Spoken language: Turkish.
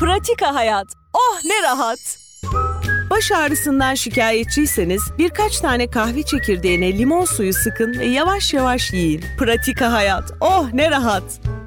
Pratika Hayat. Oh ne rahat. Baş ağrısından şikayetçiyseniz birkaç tane kahve çekirdeğine limon suyu sıkın ve yavaş yavaş yiyin. Pratika Hayat. Oh ne rahat.